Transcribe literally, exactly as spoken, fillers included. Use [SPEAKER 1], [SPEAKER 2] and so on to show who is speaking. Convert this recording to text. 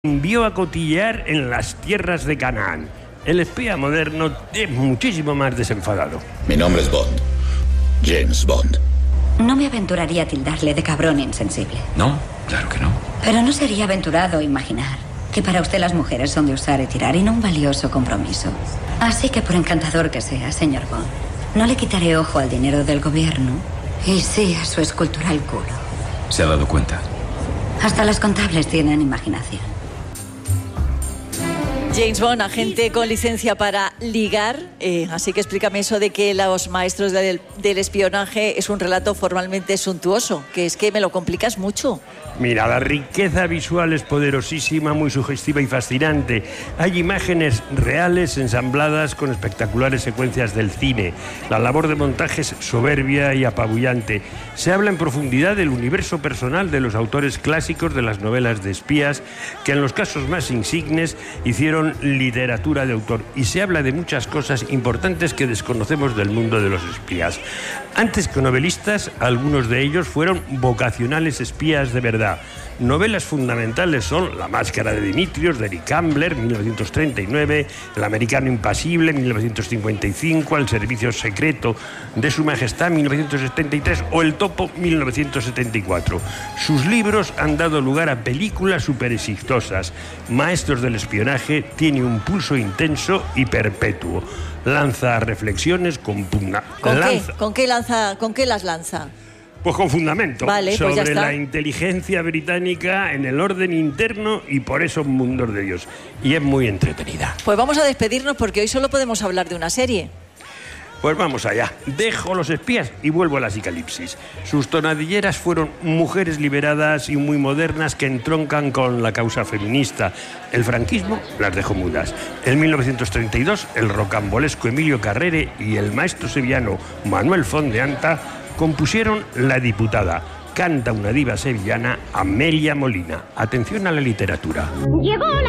[SPEAKER 1] envió a cotillear en las tierras de Canaán. El espía moderno es muchísimo más desenfadado.
[SPEAKER 2] Mi nombre es Bond. James Bond.
[SPEAKER 3] No me aventuraría a tildarle de cabrón insensible.
[SPEAKER 2] No, claro que no.
[SPEAKER 3] Pero no sería aventurado imaginar que para usted las mujeres son de usar y tirar y no un valioso compromiso. Así que por encantador que sea, señor Bond, no le quitaré ojo al dinero del gobierno y sí a su escultural culo.
[SPEAKER 2] ¿Se ha dado cuenta?
[SPEAKER 3] Hasta las contables tienen imaginación.
[SPEAKER 4] James Bond, agente con licencia para ligar, eh, así que explícame eso de que Los maestros del, del espionaje es un relato formalmente suntuoso, que es que me lo complicas mucho.
[SPEAKER 1] Mira, la riqueza visual es poderosísima, muy sugestiva y fascinante. Hay imágenes reales ensambladas con espectaculares secuencias del cine. La labor de montaje es soberbia y apabullante. Se habla en profundidad del universo personal de los autores clásicos de las novelas de espías, que en los casos más insignes hicieron literatura de autor. Y se habla de muchas cosas importantes que desconocemos del mundo de los espías. Antes que novelistas, algunos de ellos fueron vocacionales espías de verdad. Novelas fundamentales son La máscara de Dimitrios, de Eric Ambler, mil novecientos treinta y nueve, El americano impasible, mil novecientos cincuenta y cinco, El servicio secreto de Su Majestad, mil novecientos setenta y tres, o El topo, mil novecientos setenta y cuatro. Sus libros han dado lugar a películas súper exitosas. Maestros del espionaje tiene un pulso intenso y perpetuo. Lanza reflexiones con pugna.
[SPEAKER 4] ¿Con
[SPEAKER 1] lanza...
[SPEAKER 4] qué? ¿Con qué lanza? ¿Con qué las lanza?
[SPEAKER 1] Pues con fundamento,
[SPEAKER 4] vale,
[SPEAKER 1] sobre
[SPEAKER 4] pues ya está.
[SPEAKER 1] La inteligencia británica en el orden interno y por esos mundos de Dios. Y es muy entretenida.
[SPEAKER 4] Pues vamos a despedirnos porque hoy solo podemos hablar de una serie.
[SPEAKER 1] Pues vamos allá. Dejo Los espías y vuelvo a la psicalipsis. Sus tonadilleras fueron mujeres liberadas y muy modernas que entroncan con la causa feminista. El franquismo las dejó mudas. En mil novecientos treinta y dos, el rocambolesco Emilio Carrere y el maestro sevillano Manuel Font de Anta compusieron La diputada. Canta una diva sevillana, Amelia Molina. Atención a la literatura.
[SPEAKER 5] Llegó la